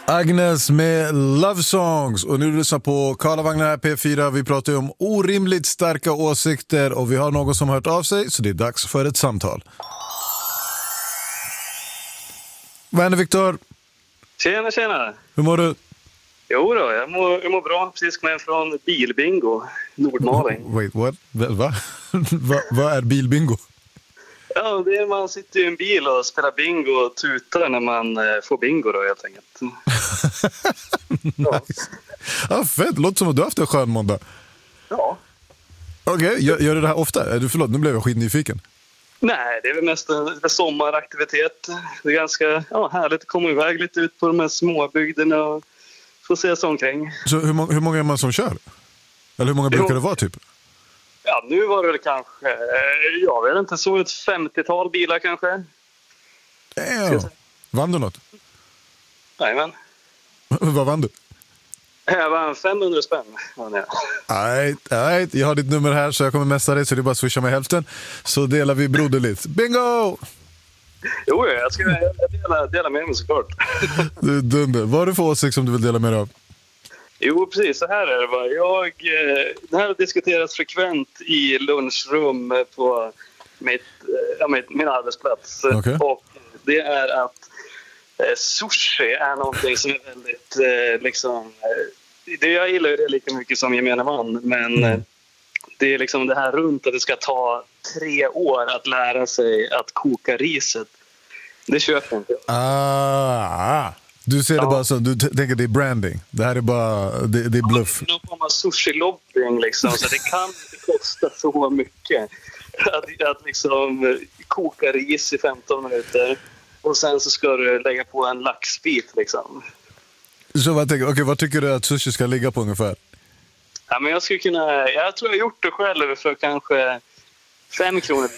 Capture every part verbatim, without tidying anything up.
Agnes med Love Songs. Och nu lyssnar på Karlavagnen här P fyra. Vi pratar ju om orimligt starka åsikter och vi har någon som har hört av sig, så det är dags för ett samtal. Vad händer, Viktor? Tjena, tjena. Hur mår du? Jo då, jag mår, jag mår bra. Precis kom hem från bilbingo, Nordmaling. Wait, what? Va? Va? Vad är bilbingo? Ja, det är man sitter i en bil och spelar bingo och tutar när man eh, får bingo då, helt enkelt. Nice. Ja, fett. Låter som att du har haft en skön måndag. Ja. Okej, okay, gör, gör du det här ofta? Är du, förlåt, nu blev jag skitnyfiken. Nej, det är väl mest en sommaraktivitet. Det är ganska ja, härligt att komma iväg lite ut på de här småbygderna och få se sig omkring. Så hur, må- hur många är man som kör? Eller hur många brukar det vara typ? Ja, nu var det väl kanske, jag vet inte, så ett femtiotal bilar kanske. Damn. Vann du något? Jajamän. Vad vann du? Jag vann femhundra spänn. Nej, nej, jag har ditt nummer här så jag kommer mässa dig, så det är bara att swisha med hälften. Så delar vi broderligt. Bingo! Jo, jag ska dela, dela med mig såklart. Du är dunder. Vad har du för åsikt som du vill dela med dig av? Jo, precis. Så här är det bara. Jag, det här har diskuterats frekvent i lunchrum på mitt, ja, mitt, min arbetsplats. Okay. Och det är att eh, sushi är någonting som är väldigt eh, liksom... Eh, det, jag gillar det lika mycket som gemene man, men mm. eh, det är liksom det här runt att det ska ta tre år att lära sig att koka riset. Det köper inte jag. Ah, du ser det ja. bara så, du t- tänker det är branding. Det här är bara, det, det är bluff. Ja, någon form av sushi-lobbying liksom, så det kan inte kosta så mycket att, att liksom koka ris i femton minuter och sen så ska du lägga på en laxbit liksom. Så vad, tänker, okay, vad tycker du att sushi ska ligga på ungefär? Ja, men jag skulle kunna, jag tror jag har gjort det själv för kanske fem kronor.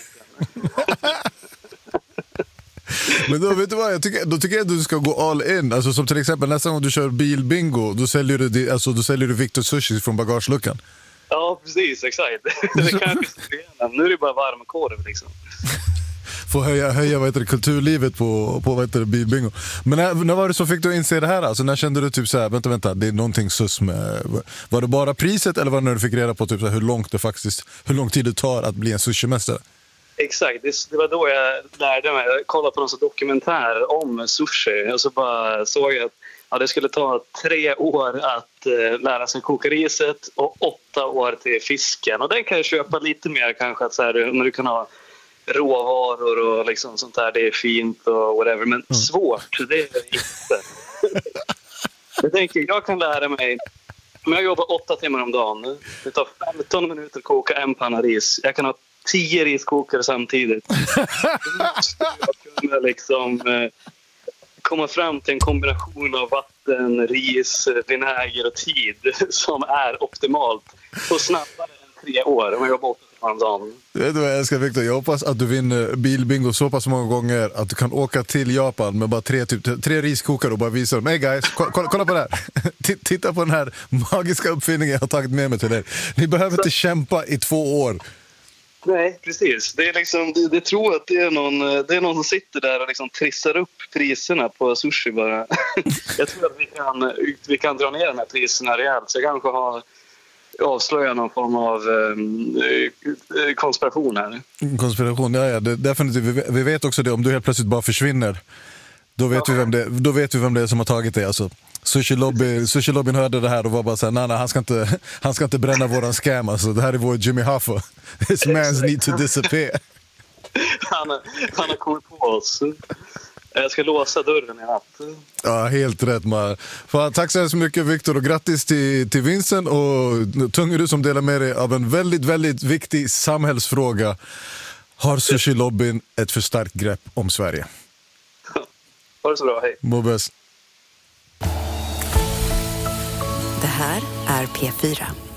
Men då vet du vad, jag tycker, då tycker jag att du ska gå all in. Alltså som till exempel nästa gång du kör bilbingo, då säljer du, alltså, då säljer du Victor Sushi från bagageluckan. Ja, precis, exakt. Det kan jag nu är det bara varmkorv liksom. Få höja, höja vad heter det, kulturlivet på, på vad heter det, bilbingo. Men när, när var det så fick du inse det här? Alltså när kände du typ så här, vänta, vänta, det är någonting sus med... Var det bara priset eller var det när du fick reda på typ så här, hur långt det faktiskt, hur lång tid det tar att bli en sushimästare? Exakt, det, det var då jag lärde mig. Jag kollade på någon dokumentär om sushi och så bara såg jag att ja, det skulle ta tre år att eh, lära sig koka riset och åtta år till fisken. Och den kan jag köpa lite mer kanske, att så här, när du kan ha råvaror och liksom sånt där, det är fint och whatever. Men mm. svårt, det är det inte. Jag tänker, jag kan lära mig, om jag jobbar åtta timmar om dagen, det tar femton minuter att koka en panna ris. Jag kan ha tio riskokare samtidigt. Då måste jag kunna liksom eh, komma fram till en kombination av vatten, ris, vinäger och tid som är optimalt och snabbare än tre år om jag jobbar åtta timmar om dagen. Vet du vad jag älskar, Victor? Jag hoppas att du vinner bilbingo så pass många gånger att du kan åka till Japan med bara tre, typ, tre riskokare och bara visa dem. Hey guys, kolla, kolla på det här. Titta på den här magiska uppfinningen jag har tagit med mig till er. Ni behöver inte kämpa i två år. Nej, precis. Det är liksom, det, det tror att det är någon, det är någon som sitter där och liksom trissar upp priserna på sushi bara. Jag tror att vi kan, vi kan dra ner de här priserna rejält. Så jag kanske har avslöjat någon form av eh, konspiration här. Konspiration, ja, ja det, definitivt. Vi, vi vet också det, om du helt plötsligt bara försvinner, då vet, ja. vi, vem det, då vet vi vem det är som har tagit det. Alltså. Sushi-lobby, Sushi-lobbyn hörde det här och var bara såhär, nej, nej, han ska inte, han ska inte bränna våran scam. Alltså. Det här är vår Jimmy Hoffa. This man's need to disappear. Han, han har kommit på oss. Jag ska låsa dörren i natt. Ja, helt rätt, man. Fan, tack så hemskt mycket, Victor, och grattis till, till vinsten. Och tung är du som delar med dig av en väldigt, väldigt viktig samhällsfråga. Har Sushi-lobbyn ett för starkt grepp om Sverige? Ha det så bra, hej. Må bäst. Det här är P fyra.